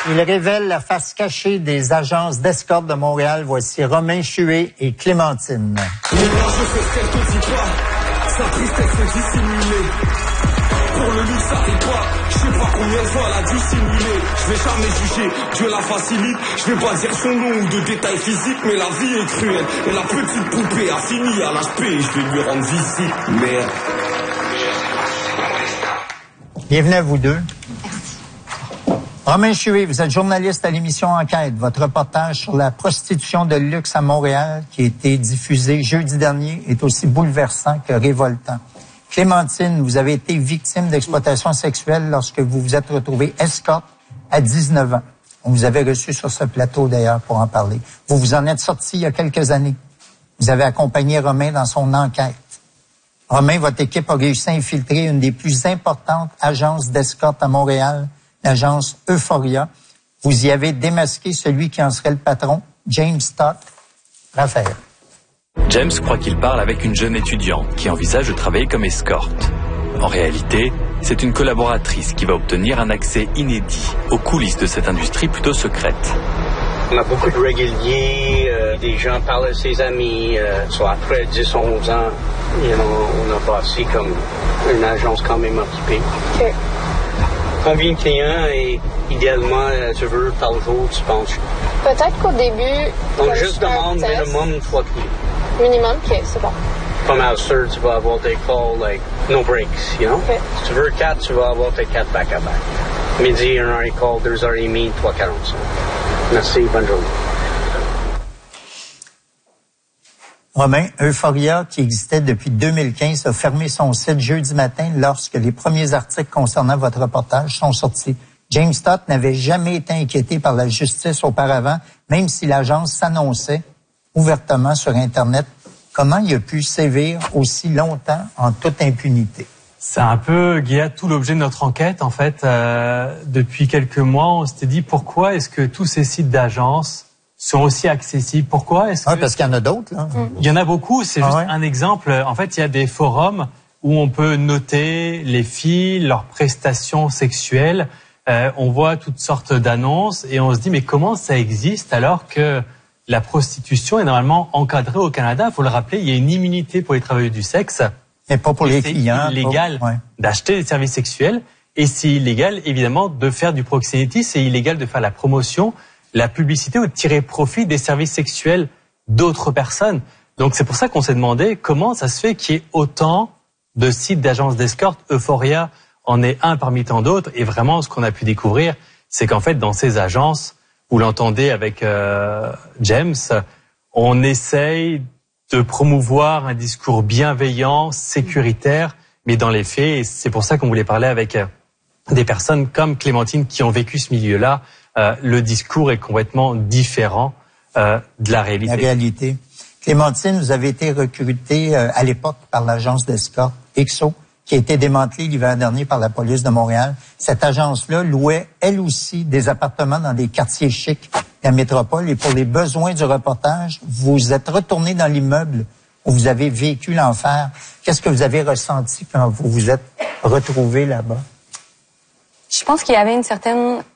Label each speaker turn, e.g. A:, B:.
A: Il révèle la face cachée des agences d'escorte de Montréal. Voici Romain Chué et Clémentine.
B: Les larges fesses qu'elle te dit pas, sa tristesse est dissimulée. Pour le luxe, ça rit pas. Je sais pas combien de fois elle a dissimulé. Je vais jamais juger, Dieu la facilite. Je vais pas dire son nom ou de détails physiques, mais la vie est cruelle. Et la petite poupée a fini à l'HP. Je vais lui rendre visite. Merde.
A: Bienvenue à vous deux. Romain Chué, vous êtes journaliste à l'émission Enquête. Votre reportage sur la prostitution de luxe à Montréal, qui a été diffusé jeudi dernier, est aussi bouleversant que révoltant. Clémentine, vous avez été victime d'exploitation sexuelle lorsque vous vous êtes retrouvée escorte à 19 ans. On vous avait reçu sur ce plateau d'ailleurs pour en parler. Vous vous en êtes sorti il y a quelques années. Vous avez accompagné Romain dans son enquête. Romain, votre équipe a réussi à infiltrer une des plus importantes agences d'escorte à Montréal, l'agence Euphoria. Vous y avez démasqué celui qui en serait le patron, James Stott. Raphaël.
C: James croit qu'il parle avec une jeune étudiante qui envisage de travailler comme escorte. En réalité, c'est une collaboratrice qui va obtenir un accès inédit aux coulisses de cette industrie plutôt secrète.
D: On a beaucoup de réguliers, des gens parlent à ses amis, soit après 10, 11 ans, on a passé comme une agence quand même occupée.
E: Okay.
D: Combien de clients et idéalement tu veux par jour, tu penses?
E: Peut-être qu'au début...
D: Donc juste demande minimum 3 clients.
E: Minimum, ok, c'est bon.
D: Comme à sûr, tu vas avoir des calls, like, no breaks, you know?
E: Okay.
D: Si tu veux 4, tu vas avoir tes 4 back-à-back. Midi, 1h call, 2h30, 3h45. Merci, bonne journée.
A: Romain, Euphoria, qui existait depuis 2015, a fermé son site jeudi matin lorsque les premiers articles concernant votre reportage sont sortis. James Stott n'avait jamais été inquiété par la justice auparavant, même si l'agence s'annonçait ouvertement sur Internet. Comment il a pu sévir aussi longtemps en toute impunité?
F: C'est un peu, Guilla, tout l'objet de notre enquête. En fait, depuis quelques mois, on s'était dit pourquoi est-ce que tous ces sites d'agences sont aussi accessibles? Pourquoi est-ce que...
A: parce qu'il y en a d'autres, là.
F: Il y en a beaucoup, c'est juste un exemple. En fait, il y a des forums où on peut noter les filles, leurs prestations sexuelles. On voit toutes sortes d'annonces et on se dit mais comment ça existe alors que la prostitution est normalement encadrée au Canada? Il faut le rappeler, il y a une immunité pour les travailleurs du sexe.
A: Mais pas pour les clients.
F: C'est illégal d'acheter des services sexuels et c'est illégal évidemment de faire du proxénétisme, c'est illégal de faire la promotion, la publicité ou de tirer profit des services sexuels d'autres personnes. Donc c'est pour ça qu'on s'est demandé comment ça se fait qu'il y ait autant de sites d'agences d'escorte. Euphoria en est un parmi tant d'autres et vraiment ce qu'on a pu découvrir, c'est qu'en fait dans ces agences, vous l'entendez avec James, on essaye de promouvoir un discours bienveillant, sécuritaire, mais dans les faits, c'est pour ça qu'on voulait parler avec des personnes comme Clémentine qui ont vécu ce milieu-là. Le discours est complètement différent de la réalité.
A: La réalité. Clémentine, vous avez été recrutée à l'époque par l'agence d'escorte EXO, qui a été démantelée l'hiver dernier par la police de Montréal. Cette agence-là louait, elle aussi, des appartements dans des quartiers chics de la métropole. Et pour les besoins du reportage, vous êtes retourné dans l'immeuble où vous avez vécu l'enfer. Qu'est-ce que vous avez ressenti quand vous vous êtes retrouvé là-bas?
G: Je pense qu'il y avait une certaine